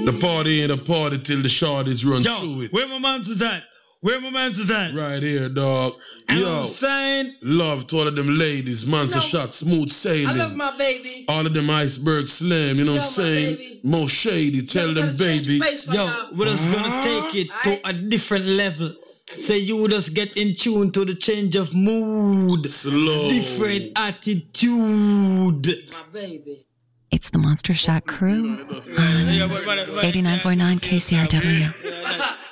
The party ain't a party till the shorties run through it. Where my man's is at? Where my man's is at? Right here, dog. I'm saying, love to all of them ladies. Man's a shot, smooth sailing. I love my baby. All of them iceberg slam, you know what I'm saying? More shady, tell them baby. we're just gonna take it to a different level. Say you just get in tune to the change of mood. Slow. Different attitude. My baby. It's the Monster Shot crew on 89.9 KCRW.